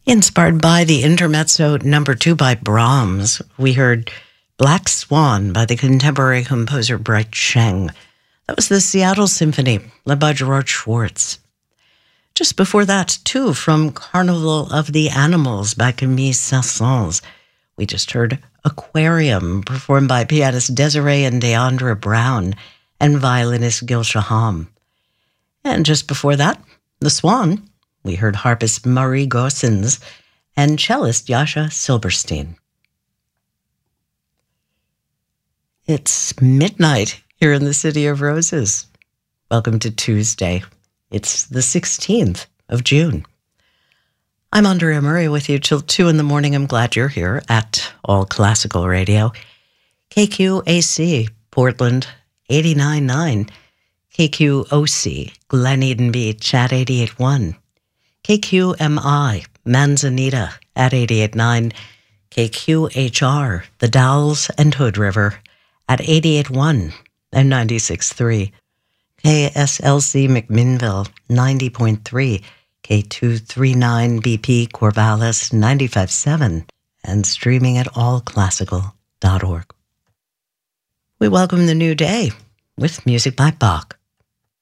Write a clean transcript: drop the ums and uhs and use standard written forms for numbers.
Inspired by the Intermezzo number 2 by Brahms, we heard Black Swan by the contemporary composer Bright Sheng. That was the Seattle Symphony, led by Gerard Schwartz. Just before that, too, from Carnival of the Animals by Camille Saint-Saëns, we just heard Aquarium, performed by pianist Desiree and Deandra Brown and violinist Gil Shaham. And just before that, The Swan, we heard harpist Marie Goossens and cellist Yasha Silberstein. It's midnight here in the City of Roses. Welcome to Tuesday. It's the 16th of June. I'm Andrea Murray with you till 2 in the morning. I'm glad you're here at All Classical Radio. KQAC, Portland, 89.9. KQOC, Glen Eden Beach at 88.1. KQMI, Manzanita at 88.9. KQHR, The Dalles and Hood River at 88.1 and 96.3. KSLC McMinnville, 90.3. K239 BP Corvallis, 95.7. And streaming at allclassical.org. We welcome the new day with music by Bach.